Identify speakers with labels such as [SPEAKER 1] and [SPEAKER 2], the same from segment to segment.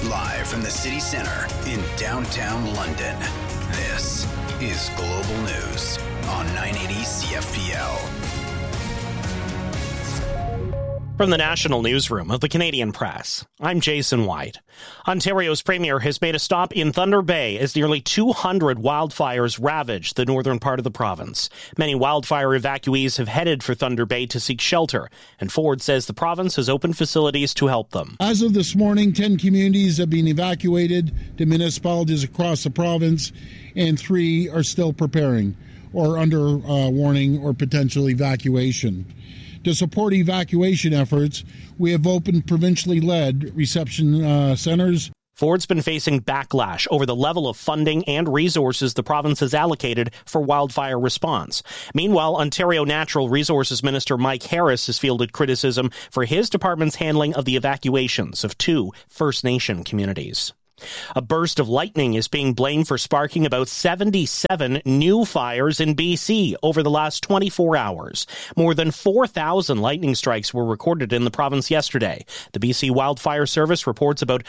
[SPEAKER 1] Live from the city centre in downtown London, this is Global News on 980 CFPL.
[SPEAKER 2] From the National Newsroom of the Canadian Press, I'm Jason White. Ontario's premier has made a stop in Thunder Bay as nearly 200 wildfires ravage the northern part of the province. Many wildfire evacuees have headed for Thunder Bay to seek shelter, and Ford says the province has opened facilities to help them.
[SPEAKER 3] As of this morning, 10 communities have been evacuated to municipalities across the province, and 3 are still preparing or under warning or potential evacuation. To support evacuation efforts, we have opened provincially led reception centers.
[SPEAKER 2] Ford's been facing backlash over the level of funding and resources the province has allocated for wildfire response. Meanwhile, Ontario Natural Resources Minister Mike Harris has fielded criticism for his department's handling of the evacuations of 2 First Nation communities. A burst of lightning is being blamed for sparking about 77 new fires in BC over the last 24 hours. More than 4,000 lightning strikes were recorded in the province yesterday. The BC Wildfire Service reports about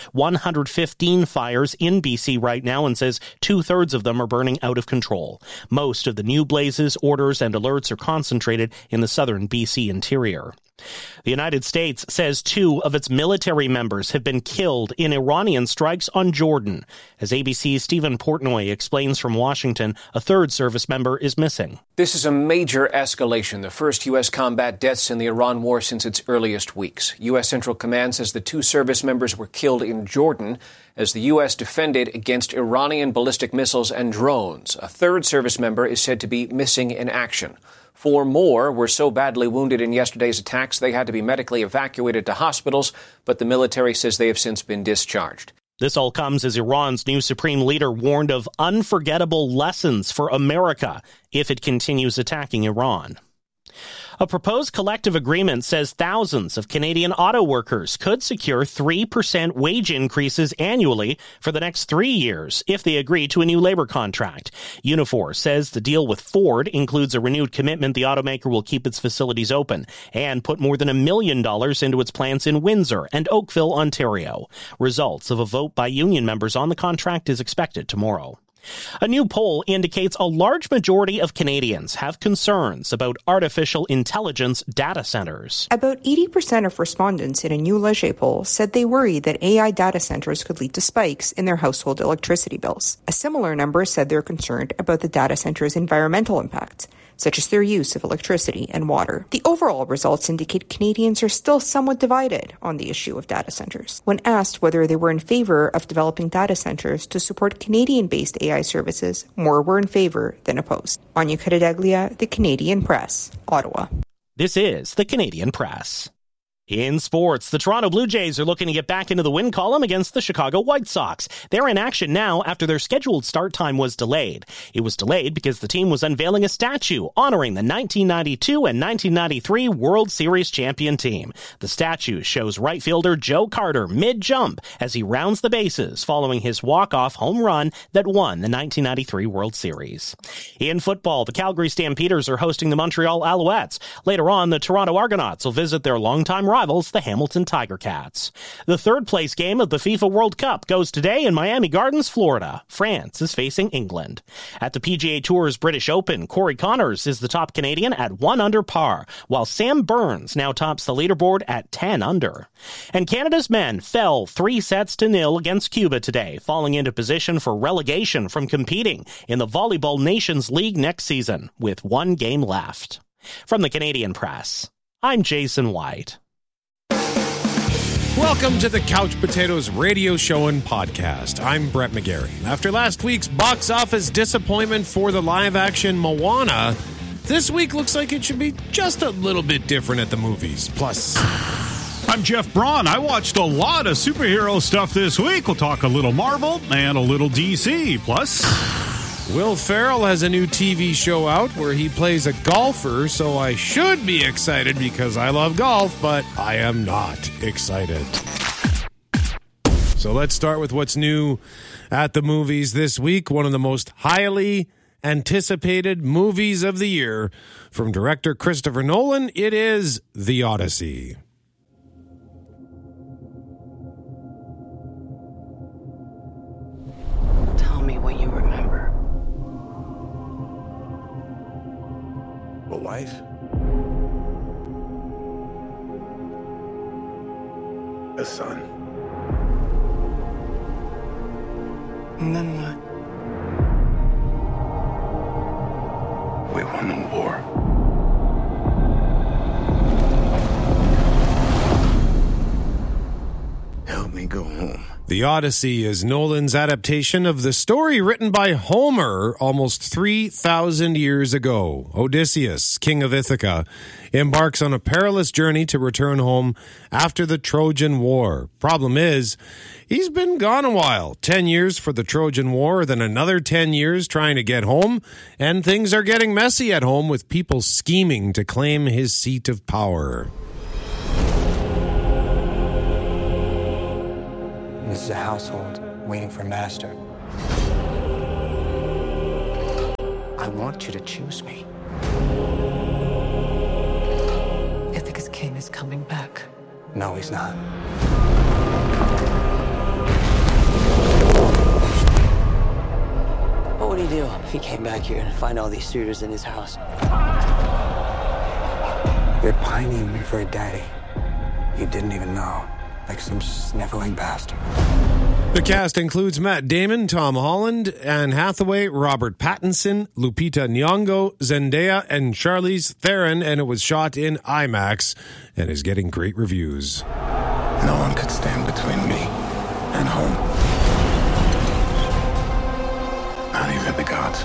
[SPEAKER 2] 115 fires in BC right now and says 2/3 of them are burning out of control. Most of the new blazes, orders, and alerts are concentrated in the southern BC interior. The United States says 2 of its military members have been killed in Iranian strikes on Jordan. As ABC's Stephen Portnoy explains from Washington, a 3rd service member is missing.
[SPEAKER 4] This is a major escalation, the first U.S. combat deaths in the Iran war since its earliest weeks. U.S. Central Command says the 2 service members were killed in Jordan as the U.S. defended against Iranian ballistic missiles and drones. A 3rd service member is said to be missing in action. 4 more were so badly wounded in yesterday's attacks they had to be medically evacuated to hospitals, but the military says they have since been discharged.
[SPEAKER 2] This all comes as Iran's new supreme leader warned of unforgettable lessons for America if it continues attacking Iran. A proposed collective agreement says thousands of Canadian auto workers could secure 3% wage increases annually for the next 3 years if they agree to a new labor contract. Unifor says the deal with Ford includes a renewed commitment the automaker will keep its facilities open and put more than $1 million into its plants in Windsor and Oakville, Ontario. Results of a vote by union members on the contract is expected tomorrow. A new poll indicates a large majority of Canadians have concerns about artificial intelligence data centers.
[SPEAKER 5] About 80% of respondents in a new Leger poll said they worry that AI data centers could lead to spikes in their household electricity bills. A similar number said they're concerned about the data center's environmental impacts, such as their use of electricity and water. The overall results indicate Canadians are still somewhat divided on the issue of data centers. When asked whether they were in favor of developing data centers to support Canadian-based AI services, more were in favor than opposed. Anya Cuttadeglia, The Canadian Press, Ottawa.
[SPEAKER 2] This is The Canadian Press. In sports, the Toronto Blue Jays are looking to get back into the win column against the Chicago White Sox. They're in action now after their scheduled start time was delayed. It was delayed because the team was unveiling a statue honoring the 1992 and 1993 World Series champion team. The statue shows right fielder Joe Carter mid-jump as he rounds the bases following his walk-off home run that won the 1993 World Series. In football, the Calgary Stampeders are hosting the Montreal Alouettes. Later on, the Toronto Argonauts will visit their longtime rivals, the Hamilton Tiger Cats. The 3rd place game of the FIFA World Cup goes today in Miami Gardens, Florida. France is facing England. At the PGA Tour's British Open, Corey Connors is the top Canadian at 1 under par, while Sam Burns now tops the leaderboard at 10 under. And Canada's men fell 3-0 against Cuba today, falling into position for relegation from competing in the Volleyball Nations League next season, with 1 game left. From the Canadian Press, I'm Jason White.
[SPEAKER 6] Welcome to the Couch Potatoes radio show and podcast. I'm Brett McGarry. After last week's box office disappointment for the live-action Moana, this week looks like it should be just a little bit different at the movies. Plus,
[SPEAKER 7] I'm Jeff Braun. I watched a lot of superhero stuff this week. We'll talk a little Marvel and a little DC. Plus,
[SPEAKER 6] Will Ferrell has a new TV show out where he plays a golfer, so I should be excited because I love golf, but I am not excited. So let's start with what's new at the movies this week. One of the most highly anticipated movies of the year from director Christopher Nolan. It is The Odyssey.
[SPEAKER 8] wife? A son. And then what? We won the war. Help me go home.
[SPEAKER 6] The Odyssey is Nolan's adaptation of the story written by Homer almost 3,000 years ago. Odysseus, king of Ithaca, embarks on a perilous journey to return home after the Trojan War. Problem is, he's been gone a while. 10 years for the Trojan War, then another 10 years trying to get home, and things are getting messy at home with people scheming to claim his seat of power.
[SPEAKER 8] This is a household waiting for master. I want you to choose me.
[SPEAKER 9] Ithaca's king is coming back.
[SPEAKER 8] No, he's not.
[SPEAKER 10] What would he do if he came back here and find all these suitors in his house?
[SPEAKER 8] They're pining for a daddy you didn't even know. Like some sniveling bastard.
[SPEAKER 6] The cast includes Matt Damon, Tom Holland, Anne Hathaway, Robert Pattinson, Lupita Nyong'o, Zendaya, and Charlize Theron, and it was shot in IMAX and is getting great reviews.
[SPEAKER 8] No one could stand between me and home. Not even the gods.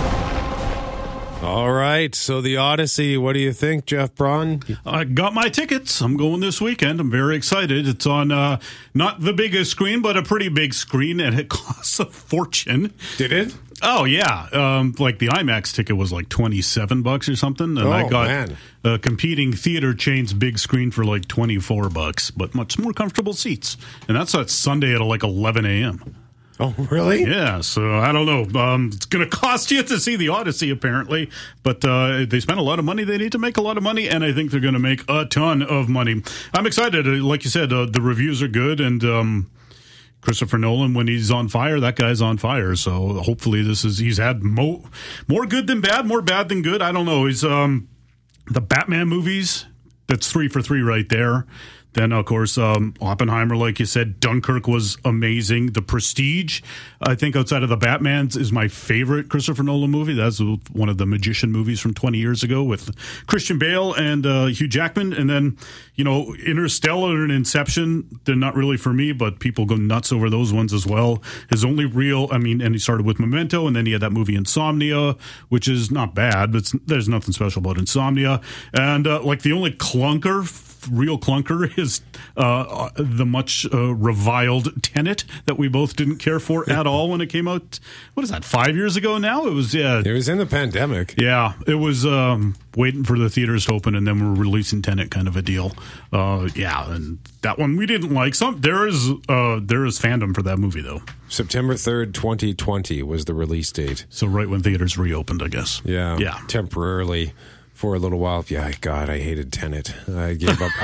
[SPEAKER 6] All right, so the Odyssey, what do you think, Jeff Braun?
[SPEAKER 7] I got my tickets. I'm going this weekend. I'm very excited. It's on not the biggest screen, but a pretty big screen, and it costs a fortune.
[SPEAKER 6] Did it?
[SPEAKER 7] Oh, yeah. Like the IMAX ticket was like $27 or something, and I got a competing theater chain's big screen for like $24, but much more comfortable seats. And that's on Sunday at like 11 a.m.
[SPEAKER 6] Oh, really?
[SPEAKER 7] Yeah, so I don't know. It's going to cost you to see the Odyssey, apparently, but they spent a lot of money. They need to make a lot of money, and I think they're going to make a ton of money. I'm excited. Like you said, the reviews are good, and Christopher Nolan, when he's on fire, that guy's on fire. So hopefully he's had more good than bad, more bad than good. I don't know. He's the Batman movies, that's 3 for 3 right there. Then, of course, Oppenheimer, like you said, Dunkirk was amazing. The Prestige, I think, outside of the Batmans, is my favorite Christopher Nolan movie. That's one of the Magician movies from 20 years ago with Christian Bale and Hugh Jackman. And then, Interstellar and Inception, they're not really for me, but people go nuts over those ones as well. His only real, and he started with Memento, and then he had that movie Insomnia, which is not bad, but there's nothing special about Insomnia. And the only real clunker is the much reviled Tenet that we both didn't care for at all when it came out. What is that, 5 years ago now? It was
[SPEAKER 6] in the pandemic.
[SPEAKER 7] Yeah, it was waiting for the theaters to open, and then we're releasing Tenet kind of a deal. And that one we didn't like. There is fandom for that movie though.
[SPEAKER 6] September 3rd, 2020 was the release date.
[SPEAKER 7] So right when theaters reopened, I guess.
[SPEAKER 6] Yeah. Temporarily. For a little while. Yeah, God, I hated Tenet. I gave up.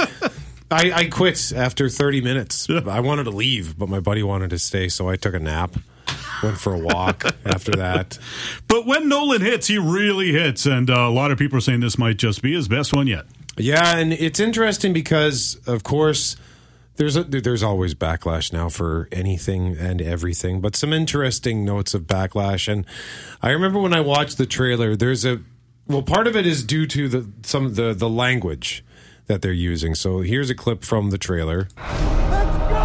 [SPEAKER 6] I quit after 30 minutes. I wanted to leave, but my buddy wanted to stay, so I took a nap. Went for a walk after that.
[SPEAKER 7] But when Nolan hits, he really hits, and a lot of people are saying this might just be his best one yet.
[SPEAKER 6] Yeah, and it's interesting because, of course, there's always backlash now for anything and everything, but some interesting notes of backlash. And I remember when I watched the trailer, part of it is due to the language that they're using. So here's a clip from the trailer. Let's go!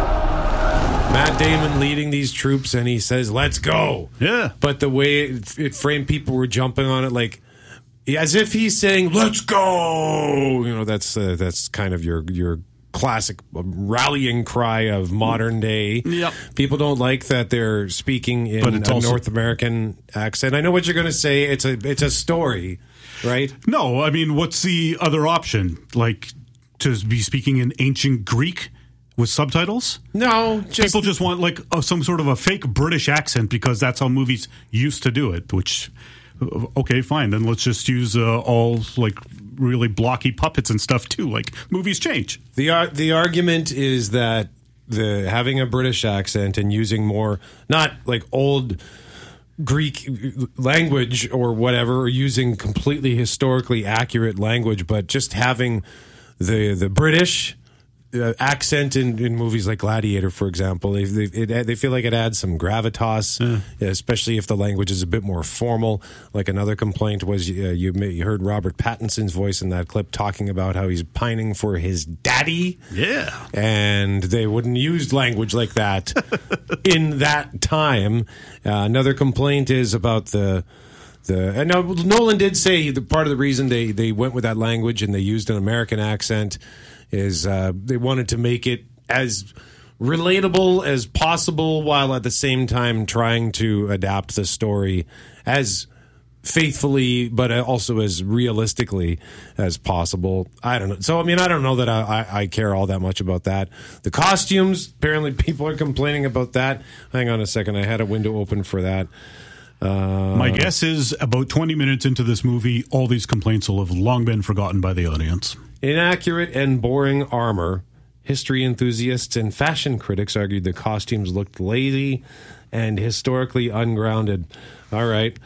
[SPEAKER 6] Matt Damon leading these troops, and he says, "Let's go!"
[SPEAKER 7] Yeah.
[SPEAKER 6] But the way it framed, people were jumping on it like as if he's saying, "Let's go!" That's kind of your classic rallying cry of modern day.
[SPEAKER 7] Yep.
[SPEAKER 6] People don't like that they're speaking in a North American accent. I know what you're going to say. It's a story, right?
[SPEAKER 7] No, I mean, what's the other option? Like to be speaking in ancient Greek with subtitles?
[SPEAKER 6] No,
[SPEAKER 7] people just want like some sort of a fake British accent because that's how movies used to do it. Which, okay, fine. Then let's just use all like really blocky puppets and stuff too. Like movies change.
[SPEAKER 6] The argument is that having a British accent and using more not like old Greek language or whatever, or using completely historically accurate language, but just having the British accent in movies like Gladiator, for example, they feel like it adds some gravitas, especially if the language is a bit more formal. Like another complaint was you heard Robert Pattinson's voice in that clip talking about how he's pining for his daddy.
[SPEAKER 7] Yeah.
[SPEAKER 6] And they wouldn't use language like that in that time. Another complaint is about and now Nolan did say the part of the reason they went with that language and they used an American accent is they wanted to make it as relatable as possible while at the same time trying to adapt the story as faithfully but also as realistically as possible. I don't know. So, I mean, I don't know that I care all that much about that. The costumes, apparently people are complaining about that. Hang on a second. I had a window open for that.
[SPEAKER 7] My guess is about 20 minutes into this movie, all these complaints will have long been forgotten by the audience.
[SPEAKER 6] Inaccurate and boring armor. History enthusiasts and fashion critics argued the costumes looked lazy and historically ungrounded. All right.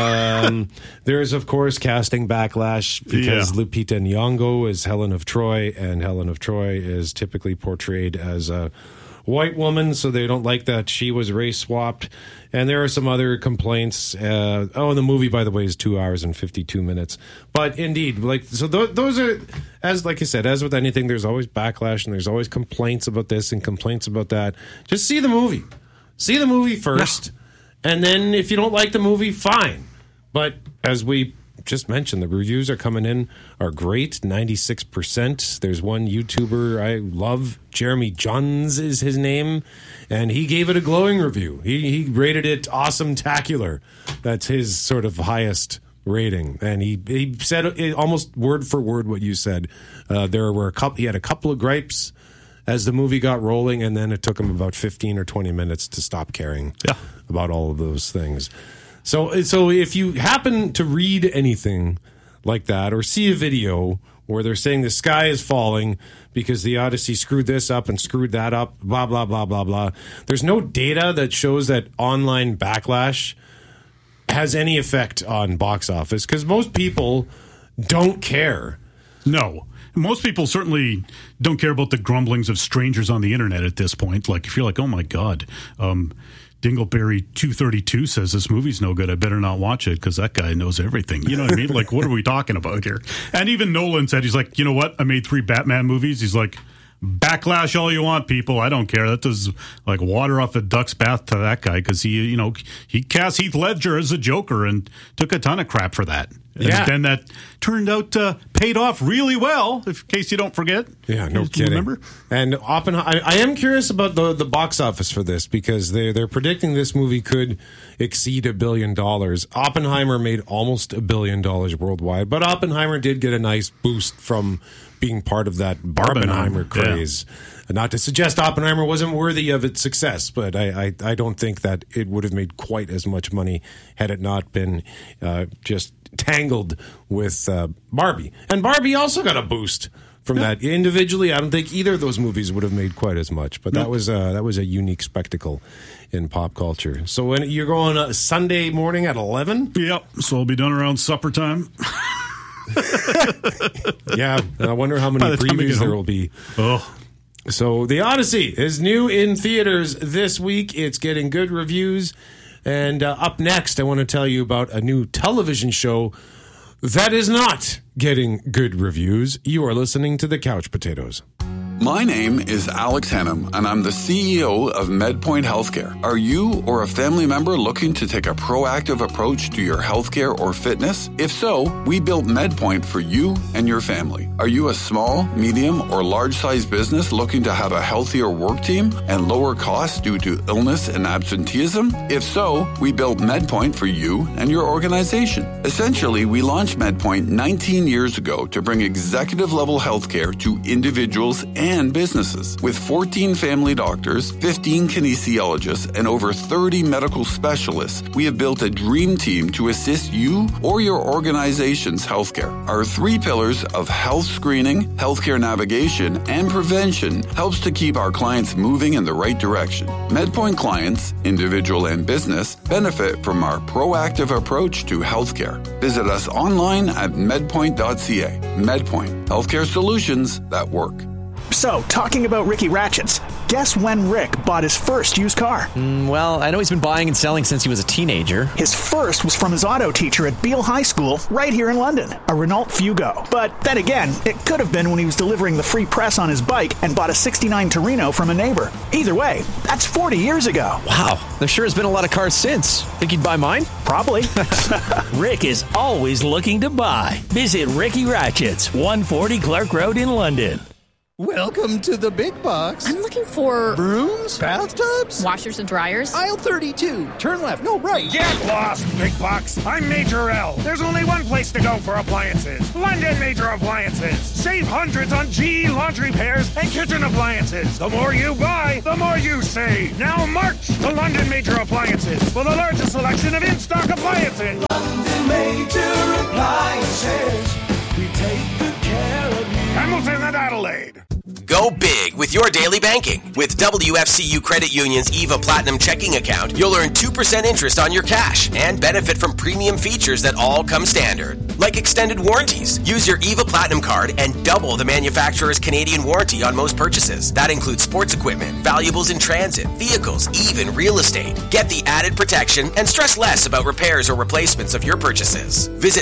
[SPEAKER 6] There is, of course, casting backlash because Lupita Nyong'o is Helen of Troy, and Helen of Troy is typically portrayed as a white woman, so they don't like that she was race swapped. And there are some other complaints. And the movie, by the way, is 2 hours and 52 minutes. But indeed, those are, as like I said, as with anything, there's always backlash and there's always complaints about this and complaints about that. Just see the movie. See the movie first, and then if you don't like the movie, fine. But as we just mentioned, the reviews are coming in are great, 96%. There's one YouTuber I love, Jeremy Johns is his name, and he gave it a glowing review. He rated it awesome-tacular. That's his sort of highest rating, and he said it almost word for word what you said. He had a couple of gripes as the movie got rolling, and then it took him about 15 or 20 minutes to stop caring about all of those things. So if you happen to read anything like that or see a video where they're saying the sky is falling because the Odyssey screwed this up and screwed that up, blah, blah, blah, blah, blah, there's no data that shows that online backlash has any effect on box office because most people don't care.
[SPEAKER 7] No. Most people certainly don't care about the grumblings of strangers on the internet at this point. Like, if you're like, oh, my God, Dingleberry 232 says this movie's no good, I better not watch it because that guy knows everything. You know what I mean? Like, what are we talking about here? And even Nolan said, he's like, you know what? I made 3 Batman movies. He's like, backlash all you want, people. I don't care. That does like water off a duck's bath to that guy because he cast Heath Ledger as a Joker and took a ton of crap for that.
[SPEAKER 6] Yeah.
[SPEAKER 7] And then that turned out paid off really well, in case you don't forget.
[SPEAKER 6] Yeah, no kidding.
[SPEAKER 7] Remember?
[SPEAKER 6] And Oppenheimer, I am curious about the box office for this because they're predicting this movie could exceed $1 billion. Oppenheimer made almost $1 billion worldwide, but Oppenheimer did get a nice boost from being part of that Barbenheimer craze. Yeah. Not to suggest Oppenheimer wasn't worthy of its success, but I don't think that it would have made quite as much money had it not been just tangled with Barbie. And Barbie also got a boost from that. Individually, I don't think either of those movies would have made quite as much, but that was a unique spectacle in pop culture. So when you're going Sunday morning at 11?
[SPEAKER 7] Yep. So I'll be done around supper time.
[SPEAKER 6] Yeah, I wonder how many previews there will be.
[SPEAKER 7] Oh.
[SPEAKER 6] So The Odyssey is new in theaters this week. It's getting good reviews. And up next, I want to tell you about a new television show that is not getting good reviews. You are listening to The Couch Potatoes.
[SPEAKER 11] My name is Alex Hennum, and I'm the CEO of MedPoint Healthcare. Are you or a family member looking to take a proactive approach to your healthcare or fitness? If so, we built MedPoint for you and your family. Are you a small, medium, or large-sized business looking to have a healthier work team and lower costs due to illness and absenteeism? If so, we built MedPoint for you and your organization. Essentially, we launched MedPoint 19 years ago to bring executive-level healthcare to individuals and and businesses. With 14 family doctors, 15 kinesiologists, and over 30 medical specialists, we have built a dream team to assist you or your organization's healthcare. Our 3 pillars of health screening, healthcare navigation, and prevention helps to keep our clients moving in the right direction. MedPoint clients, individual and business, benefit from our proactive approach to healthcare. Visit us online at medpoint.ca. MedPoint, healthcare solutions that work.
[SPEAKER 12] So, talking about Ricky Ratchets, guess when Rick bought his first used car?
[SPEAKER 13] Well, I know he's been buying and selling since he was a teenager.
[SPEAKER 12] His first was from his auto teacher at Beale High School, right here in London, a Renault Fugo. But then again, it could have been when he was delivering the free press on his bike and bought a '69 Torino from a neighbor. Either way, that's 40 years ago.
[SPEAKER 13] Wow, there sure has been a lot of cars since. Think he'd buy mine?
[SPEAKER 12] Probably.
[SPEAKER 14] Rick is always looking to buy. Visit Ricky Ratchets, 140 Clark Road in London.
[SPEAKER 15] Welcome to the big box.
[SPEAKER 16] I'm looking for...
[SPEAKER 15] brooms? Bathtubs?
[SPEAKER 16] Washers and dryers?
[SPEAKER 15] Aisle 32. Turn left. No, right.
[SPEAKER 17] Get lost, big box. I'm Major L. There's only one place to go for appliances. London Major Appliances. Save hundreds on GE laundry pairs and kitchen appliances. The more you buy, the more you save. Now march to London Major Appliances for the largest selection of in-stock appliances.
[SPEAKER 18] London Major Appliances. We take good care of you.
[SPEAKER 17] Hamilton and Adelaide.
[SPEAKER 19] Go big with your daily banking. With WFCU Credit Union's EVA Platinum checking account, you'll earn 2% interest on your cash and benefit from premium features that all come standard, like extended warranties. Use your EVA Platinum card and double the manufacturer's Canadian warranty on most purchases. That includes sports equipment, valuables in transit, vehicles, even real estate. Get the added protection and stress less about repairs or replacements of your purchases. Visit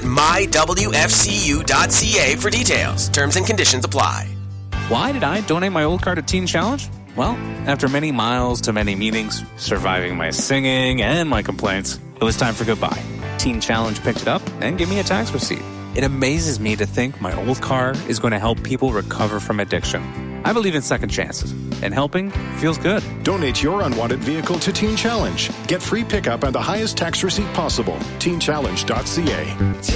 [SPEAKER 19] mywfcu.ca for details. Terms and conditions apply.
[SPEAKER 20] Why did I donate my old car to Teen Challenge? Well, after many miles to many meetings, surviving my singing and my complaints, it was time for goodbye. Teen Challenge picked it up and gave me a tax receipt. It amazes me to think my old car is going to help people recover from addiction. I believe in second chances, and helping feels good.
[SPEAKER 21] Donate your unwanted vehicle to Teen Challenge. Get free pickup and the highest tax receipt possible. TeenChallenge.ca.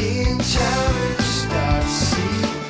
[SPEAKER 18] TeenChallenge.ca.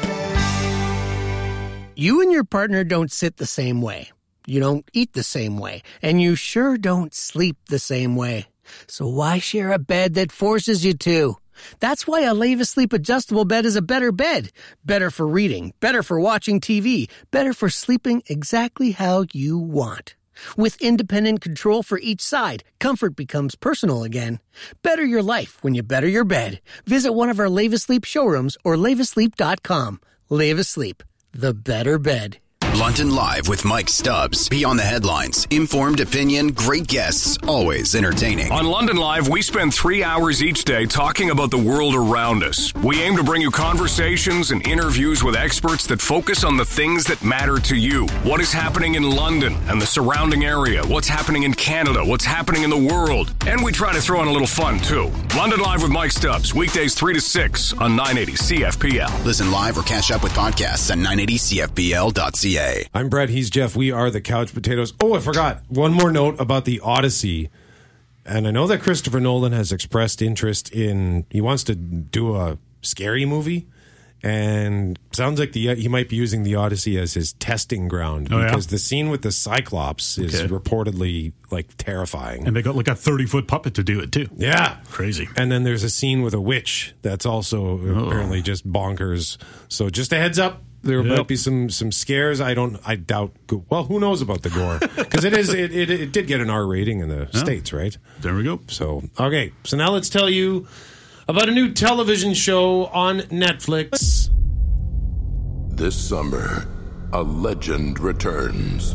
[SPEAKER 22] You and your partner don't sit the same way. You don't eat the same way. And you sure don't sleep the same way. So why share a bed that forces you to? That's why a Leva Sleep adjustable bed is a better bed. Better for reading, better for watching TV, better for sleeping exactly how you want. With independent control for each side, comfort becomes personal again. Better your life when you better your bed. Visit one of our Leva Sleep showrooms or levasleep.com. Leva Sleep, the better bed.
[SPEAKER 1] London Live with Mike Stubbs. Beyond the headlines. Informed opinion, great guests, always entertaining.
[SPEAKER 23] On London Live, we spend 3 hours each day talking about the world around us. We aim to bring you conversations and interviews with experts that focus on the things that matter to you. What is happening in London and the surrounding area? What's happening in Canada? What's happening in the world? And we try to throw in a little fun, too. London Live with Mike Stubbs. Weekdays 3 to 6 on 980 CFPL.
[SPEAKER 1] Listen live or catch up with podcasts at 980CFPL.ca.
[SPEAKER 6] I'm Brett, he's Jeff. We are the Couch Potatoes. Oh, I forgot. One more note about the Odyssey. And I know that Christopher Nolan has expressed interest in, he wants to do a scary movie. And sounds like he might be using the Odyssey as his testing ground. Because the scene with the Cyclops is reportedly like terrifying.
[SPEAKER 7] And they got like a 30-foot puppet to do it too.
[SPEAKER 6] Yeah.
[SPEAKER 7] Crazy.
[SPEAKER 6] And then there's a scene with a witch that's also apparently just bonkers. So just a heads up. There might be some scares. I doubt. Well, who knows about the gore? Because it did get an R rating in the States, right?
[SPEAKER 7] There we go.
[SPEAKER 6] So okay. So now let's tell you about a new television show on Netflix.
[SPEAKER 24] This summer, a legend returns.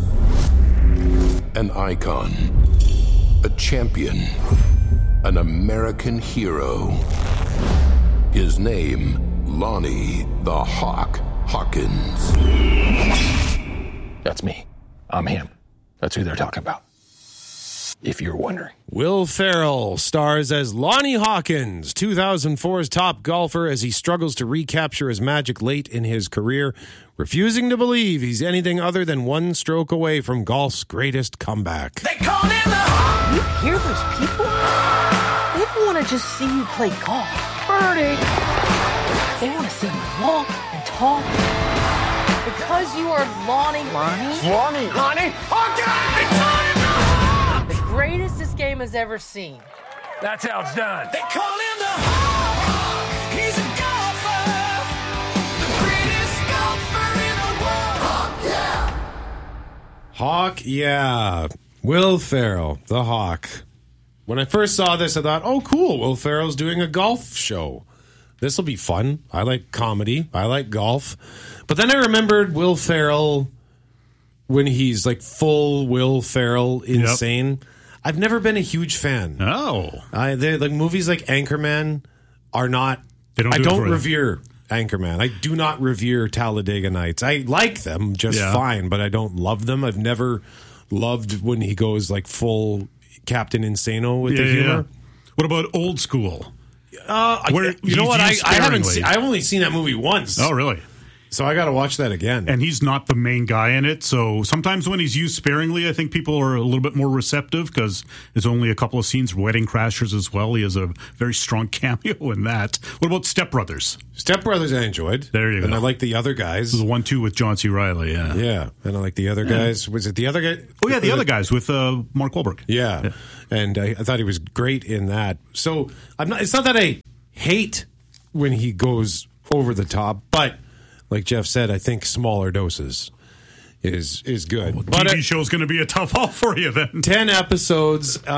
[SPEAKER 24] An icon, a champion, an American hero. His name, Lonnie the Hawk Hawkins.
[SPEAKER 25] That's me. I'm him. That's who they're talking about. If you're wondering.
[SPEAKER 6] Will Ferrell stars as Lonnie Hawkins, 2004's top golfer, as he struggles to recapture his magic late in his career, refusing to believe he's anything other than one stroke away from golf's greatest comeback.
[SPEAKER 18] They call him the Hawk.
[SPEAKER 26] You hear those people? They don't want to just see you play golf. Birdie. They want to see you walk and talk Because you are Lonnie.
[SPEAKER 18] Lonnie?
[SPEAKER 26] The greatest this game has ever seen.
[SPEAKER 14] That's how it's done.
[SPEAKER 18] They call him the Hawk. He's a golfer. The greatest golfer in the world. Hawk, yeah.
[SPEAKER 6] Hawk, yeah. Will Ferrell, the Hawk. When I first saw this, I thought, oh, cool. Will Ferrell's doing a golf show. This will be fun. I like comedy. I like golf. But then I remembered Will Ferrell when he's like full Will Ferrell insane. Yep. I've never been a huge fan.
[SPEAKER 7] Oh.
[SPEAKER 6] Like movies like Anchorman are not... I don't revere Anchorman. I do not revere Talladega Nights. I like them just fine, but I don't love them. I've never loved when he goes like full Captain Insano with the humor.
[SPEAKER 7] Yeah. What about Old School?
[SPEAKER 6] You know what? I haven't. I've only seen that movie once.
[SPEAKER 7] Oh, really?
[SPEAKER 6] So I got to watch that again.
[SPEAKER 7] And he's not the main guy in it. So sometimes when he's used sparingly, I think people are a little bit more receptive because there's only a couple of scenes. Wedding Crashers as well. He has a very strong cameo in that. What about Step Brothers?
[SPEAKER 6] Step Brothers I enjoyed.
[SPEAKER 7] There you go.
[SPEAKER 6] And I like The Other Guys.
[SPEAKER 7] The 1-2 with John C. Reilly, yeah.
[SPEAKER 6] Yeah. And I like The Other Guys. Was it The Other Guy?
[SPEAKER 7] Oh, yeah, The Other Guys with Mark Wahlberg.
[SPEAKER 6] Yeah. And I thought he was great in that. So it's not that I hate when he goes over the top, but like Jeff said, I think smaller doses is good.
[SPEAKER 7] But TV show's going to be a tough haul for you then.
[SPEAKER 6] 10 episodes.